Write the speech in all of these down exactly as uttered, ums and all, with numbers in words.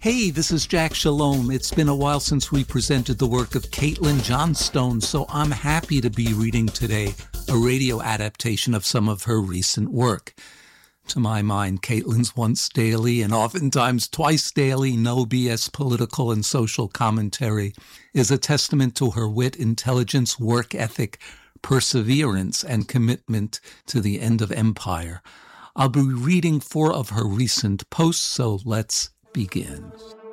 Hey, this is Jack Shalom. It's been a while since we presented the work of Caitlin Johnstone, so I'm happy to be reading today a radio adaptation of some of her recent work. To my mind, Caitlin's once daily and oftentimes twice daily no B S political and social commentary is a testament to her wit, intelligence, work ethic, perseverance, and commitment to the end of empire. I'll be reading four of her recent posts, so let's begin.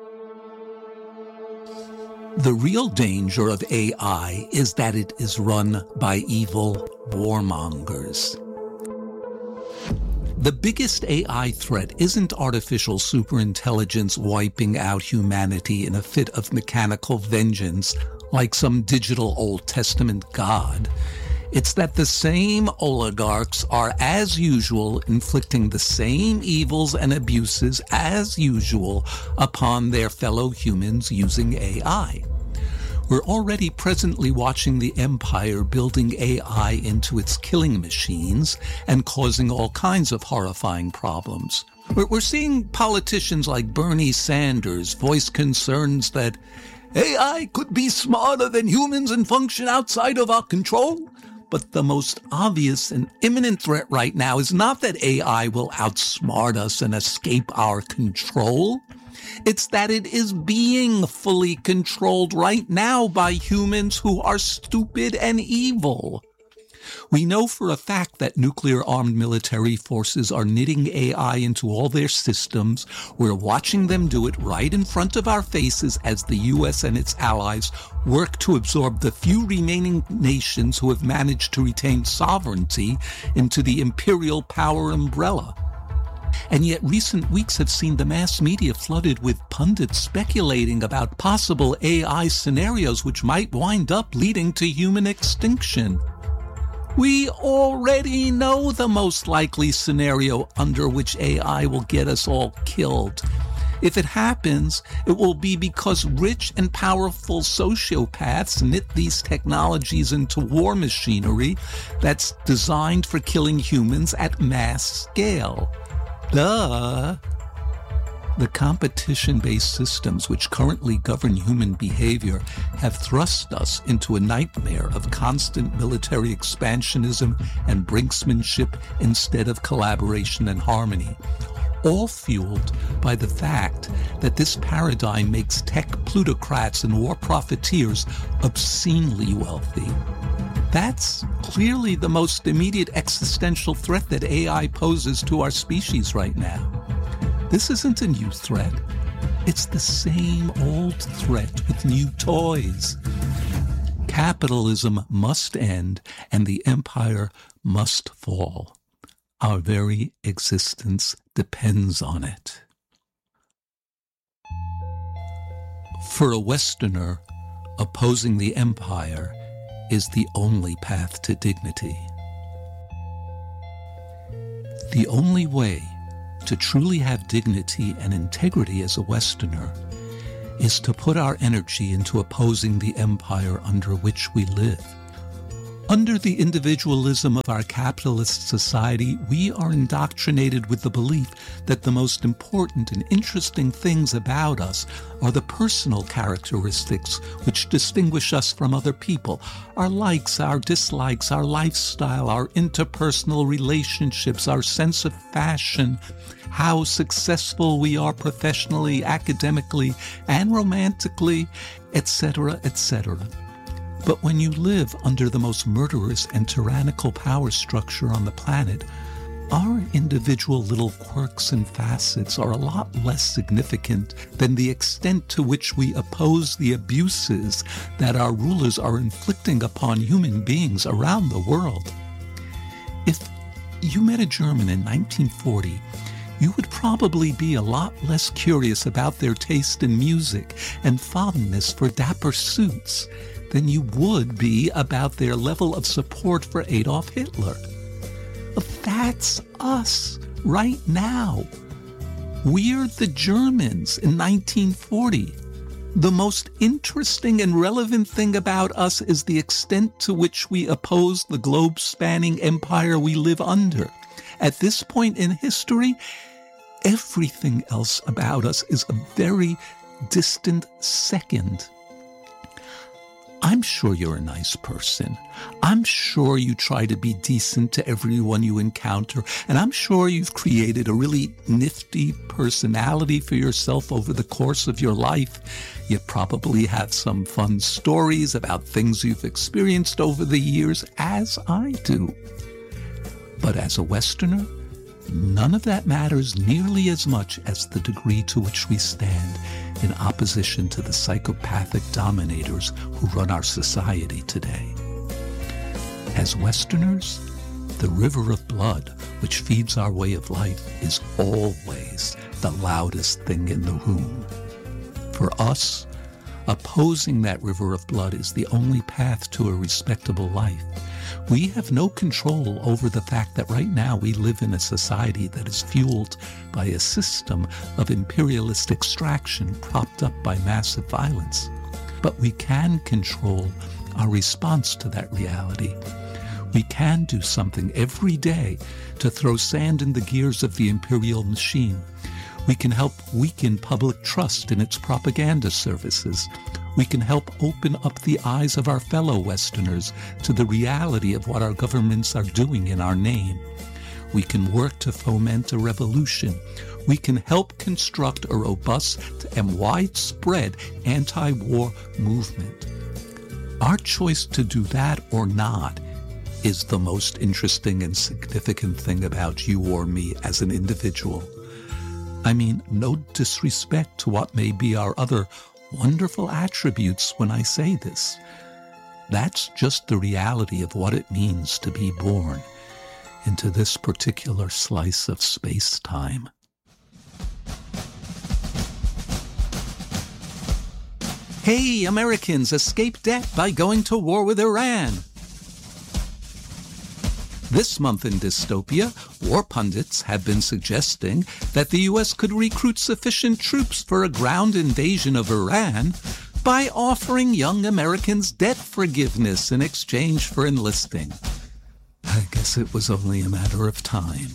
The real danger of A I is that it is run by evil warmongers. The biggest A I threat isn't artificial superintelligence wiping out humanity in a fit of mechanical vengeance like some digital Old Testament god. It's that the same oligarchs are, as usual, inflicting the same evils and abuses as usual upon their fellow humans using A I. We're already presently watching the empire building A I into its killing machines and causing all kinds of horrifying problems. We're seeing politicians like Bernie Sanders voice concerns that A I could be smarter than humans and function outside of our control. But the most obvious and imminent threat right now is not that A I will outsmart us and escape our control. It's that it is being fully controlled right now by humans who are stupid and evil. We know for a fact that nuclear-armed military forces are knitting A I into all their systems. We're watching them do it right in front of our faces as the U S and its allies work to absorb the few remaining nations who have managed to retain sovereignty into the imperial power umbrella. And yet recent weeks have seen the mass media flooded with pundits speculating about possible A I scenarios which might wind up leading to human extinction. We already know the most likely scenario under which A I will get us all killed. If it happens, it will be because rich and powerful sociopaths knit these technologies into war machinery that's designed for killing humans at mass scale. Duh. The competition-based systems which currently govern human behavior have thrust us into a nightmare of constant military expansionism and brinksmanship instead of collaboration and harmony, all fueled by the fact that this paradigm makes tech plutocrats and war profiteers obscenely wealthy. That's clearly the most immediate existential threat that A I poses to our species right now. This isn't a new threat. It's the same old threat with new toys. Capitalism must end and the empire must fall. Our very existence depends on it. For a Westerner, opposing the empire is the only path to dignity. The only way to truly have dignity and integrity as a Westerner is to put our energy into opposing the empire under which we live. Under the individualism of our capitalist society, we are indoctrinated with the belief that the most important and interesting things about us are the personal characteristics which distinguish us from other people, our likes, our dislikes, our lifestyle, our interpersonal relationships, our sense of fashion, how successful we are professionally, academically, and romantically, et cetera, et cetera. But when you live under the most murderous and tyrannical power structure on the planet, our individual little quirks and facets are a lot less significant than the extent to which we oppose the abuses that our rulers are inflicting upon human beings around the world. If you met a German in nineteen forty, you would probably be a lot less curious about their taste in music and fondness for dapper suits than you would be about their level of support for Adolf Hitler. That's us right now. We're the Germans in nineteen forty. The most interesting and relevant thing about us is the extent to which we oppose the globe-spanning empire we live under. At this point in history, Everything else about us is a very distant second. I'm sure you're a nice person. I'm sure you try to be decent to everyone you encounter, and I'm sure you've created a really nifty personality for yourself over the course of your life. You probably have some fun stories about things you've experienced over the years, as I do. But as a Westerner, none of that matters nearly as much as the degree to which we stand in opposition to the psychopathic dominators who run our society today. As Westerners, the river of blood, which feeds our way of life, is always the loudest thing in the room. For us, opposing that river of blood is the only path to a respectable life. We have no control over the fact that right now we live in a society that is fueled by a system of imperialist extraction propped up by massive violence. But we can control our response to that reality. We can do something every day to throw sand in the gears of the imperial machine. We can help weaken public trust in its propaganda services. We can help open up the eyes of our fellow Westerners to the reality of what our governments are doing in our name. We can work to foment a revolution. We can help construct a robust and widespread anti-war movement. Our choice to do that or not is the most interesting and significant thing about you or me as an individual. I mean, no disrespect to what may be our other wonderful attributes when I say this. That's just the reality of what it means to be born into this particular slice of space-time. Hey, Americans, escape debt by going to war with Iran. This month in Dystopia, war pundits have been suggesting that the U S could recruit sufficient troops for a ground invasion of Iran by offering young Americans debt forgiveness in exchange for enlisting. I guess it was only a matter of time.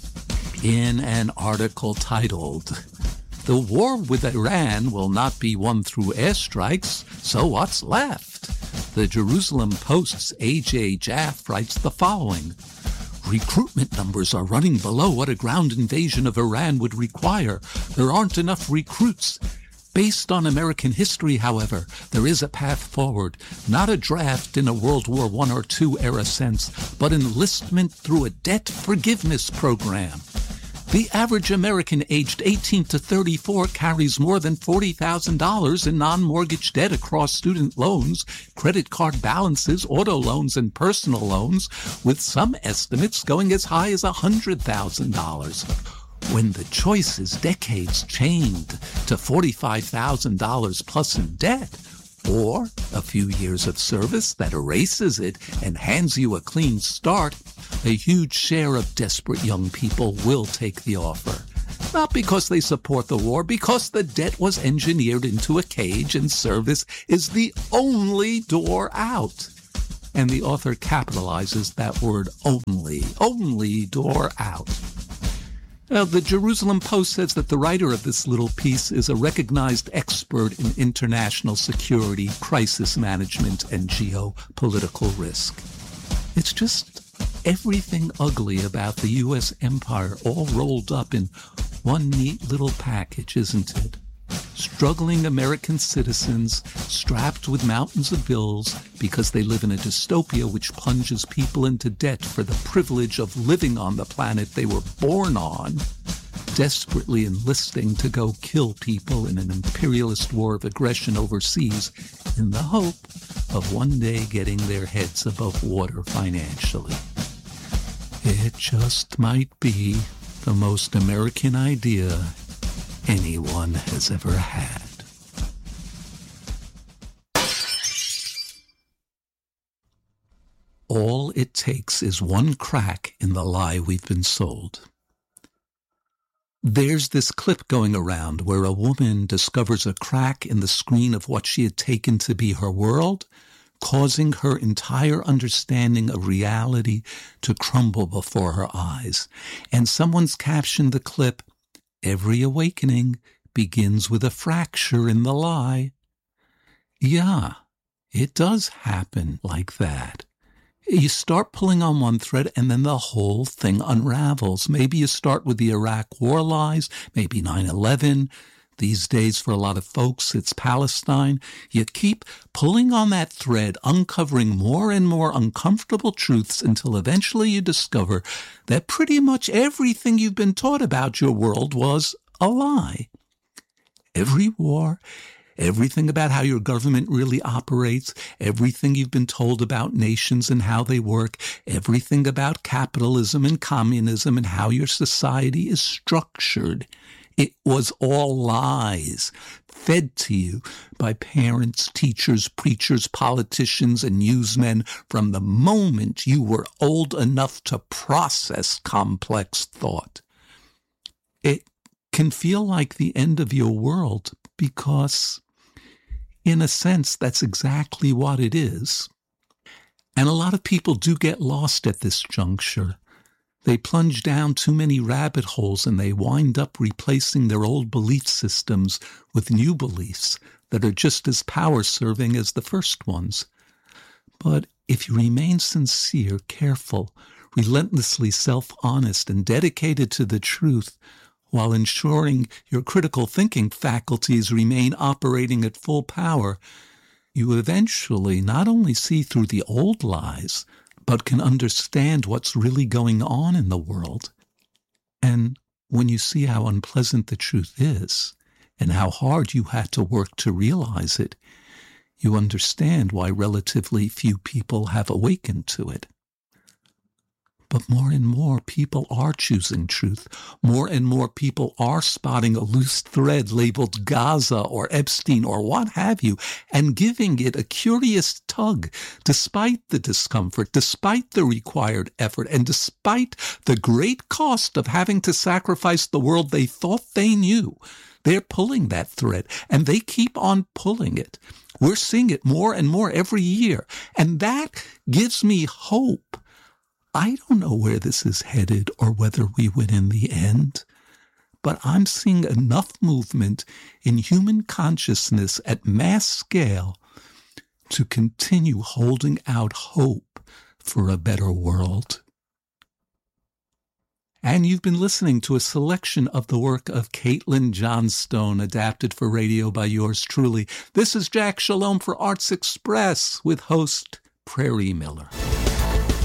In an article titled, "The War with Iran Will Not Be Won Through Airstrikes, So What's Left?" the Jerusalem Post's A J Jaff writes the following: "Recruitment numbers are running below what a ground invasion of Iran would require. There aren't enough recruits. Based on American history, however, there is a path forward. Not a draft in a World War One or Two era sense, but enlistment through a debt forgiveness program. The average American aged eighteen to thirty-four carries more than forty thousand dollars in non-mortgage debt across student loans, credit card balances, auto loans, and personal loans, with some estimates going as high as one hundred thousand dollars. When the choice is decades chained to forty-five thousand dollars plus in debt, or a few years of service that erases it and hands you a clean start, a huge share of desperate young people will take the offer. Not because they support the war, because the debt was engineered into a cage and service is the only door out." And the author capitalizes that word only, only door out. Now, the Jerusalem Post says that the writer of this little piece is a recognized expert in international security, crisis management, and geopolitical risk. It's just everything ugly about the U S empire all rolled up in one neat little package, isn't it? Struggling American citizens strapped with mountains of bills because they live in a dystopia which plunges people into debt for the privilege of living on the planet they were born on, desperately enlisting to go kill people in an imperialist war of aggression overseas in the hope of one day getting their heads above water financially. It just might be the most American idea anyone has ever had. All it takes is one crack in the lie we've been sold. There's this clip going around where a woman discovers a crack in the screen of what she had taken to be her world, causing her entire understanding of reality to crumble before her eyes. And someone's captioned the clip, every awakening begins with a fracture in the lie. Yeah, it does happen like that. You start pulling on one thread and then the whole thing unravels. Maybe you start with the Iraq war lies, maybe nine eleven. These days, for a lot of folks, it's Palestine. You keep pulling on that thread, uncovering more and more uncomfortable truths until eventually you discover that pretty much everything you've been taught about your world was a lie. Every war, everything about how your government really operates, everything you've been told about nations and how they work, everything about capitalism and communism and how your society is structured. It was all lies, fed to you by parents, teachers, preachers, politicians, and newsmen from the moment you were old enough to process complex thought. It can feel like the end of your world because, in a sense, that's exactly what it is. And a lot of people do get lost at this juncture. They plunge down too many rabbit holes and they wind up replacing their old belief systems with new beliefs that are just as power-serving as the first ones. But if you remain sincere, careful, relentlessly self-honest, and dedicated to the truth, while ensuring your critical thinking faculties remain operating at full power, you eventually not only see through the old lies, but can understand what's really going on in the world. And when you see how unpleasant the truth is, and how hard you had to work to realize it, you understand why relatively few people have awakened to it. But more and more people are choosing truth. More and more people are spotting a loose thread labeled Gaza or Epstein or what have you, and giving it a curious tug, despite the discomfort, despite the required effort, and despite the great cost of having to sacrifice the world they thought they knew. They're pulling that thread, and they keep on pulling it. We're seeing it more and more every year, and that gives me hope. I don't know where this is headed or whether we win in the end, but I'm seeing enough movement in human consciousness at mass scale to continue holding out hope for a better world. And you've been listening to a selection of the work of Caitlin Johnstone, adapted for radio by yours truly. This is Jack Shalom for Arts Express with host Prairie Miller.